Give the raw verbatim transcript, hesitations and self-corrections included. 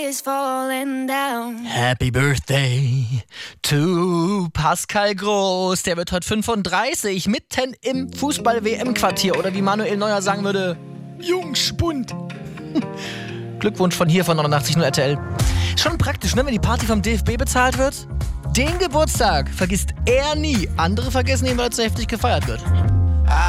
is falling down. Happy Birthday to Pascal Groß. Der wird heute fünfunddreißig, mitten im Fußball-W M-Quartier. Oder wie Manuel Neuer sagen würde, Jungspund. Glückwunsch von hier, von neunundachtzig Komma null R T L. Schon praktisch, ne, wenn die Party vom D F B bezahlt wird. Den Geburtstag vergisst er nie. Andere vergessen ihn, weil er zu heftig gefeiert wird.